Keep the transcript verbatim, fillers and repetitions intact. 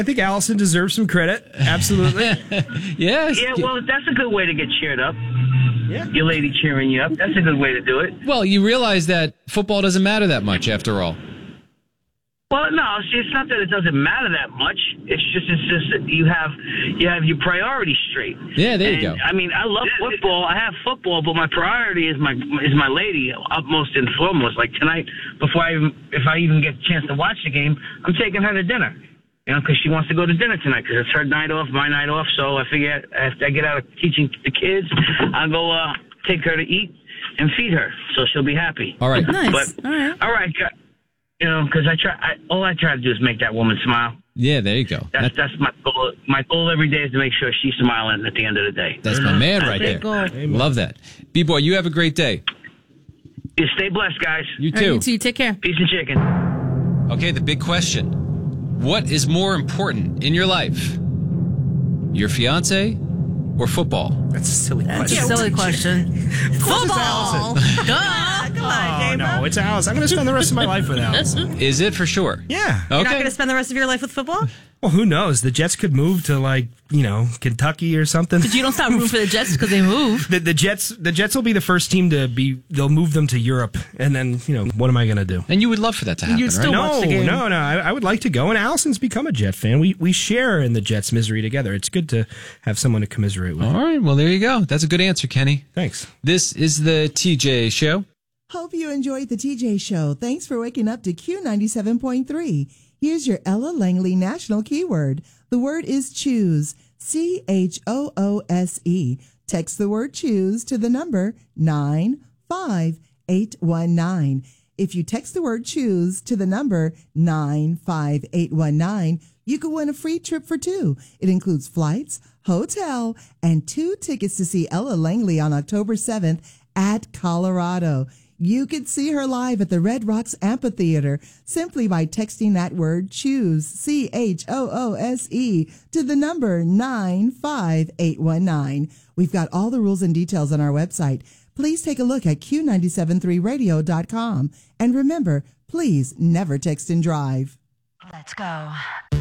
I think Allison deserves some credit. Absolutely. Yes. Yeah, well, that's a good way to get cheered up. Yeah. Your lady cheering you up. That's a good way to do it. Well, you realize that football doesn't matter that much after all. Well, no, see, it's not that it doesn't matter that much. It's just, it's just that you have, you have your priorities straight. Yeah, there you And, go. I mean, I love football. I have football, but my priority is my is my lady upmost and foremost. Like tonight, before I even, if I even get a chance to watch the game, I'm taking her to dinner. You know, because she wants to go to dinner tonight because it's her night off, my night off. So I figure after I get out of teaching the kids, I'll go uh, take her to eat and feed her, so she'll be happy. All right. Nice. But all right. all right. You know, because I try. I, all I try to do is make that woman smile. Yeah, there you go. That's that's my goal. My goal every day is to make sure she's smiling at the end of the day. That's my man right Big there. goal. Love that. B-Boy, you have a great day. You stay blessed, guys. You All right, too. you two, take care. Peace and chicken. Okay, the big question. What is more important in your life? Your fiance or football? That's a silly That's question. a silly question. Football. Duh. Come on, Oh, no, it's Alice. I'm going to spend the rest of my life with Alice. Is it for sure? Yeah. You're not Okay. going to spend the rest of your life with football? Well, who knows? The Jets could move to, like, you know, Kentucky or something. But you don't stop rooting for the Jets because they move. The, the Jets the Jets will be the first team to be, they'll move them to Europe. And then, you know, what am I going to do? And you would love for that to happen, You'd still right? watch No, the game. no, no. I, I would like to go. And Allison's become a Jet fan. We we share in the Jets' misery together. It's good to have someone to commiserate with. All right, well, there you go. That's a good answer, Kenny. Thanks. This is the T J Show. Hope you enjoyed the T J Show. Thanks for waking up to Q ninety-seven point three. Here's your Ella Langley national keyword. The word is choose. C H O O S E. Text the word choose to the number nine five eight one nine. If you text the word choose to the number nine five eight one nine, you could win a free trip for two. It includes flights, hotel, and two tickets to see Ella Langley on October seventh at Colorado. You could see her live at the Red Rocks Amphitheater simply by texting that word choose, C H O O S E, to the number nine five eight one nine. We've got all the rules and details on our website. Please take a look at Q nine seven three radio dot com. And remember, please never text and drive. Let's go.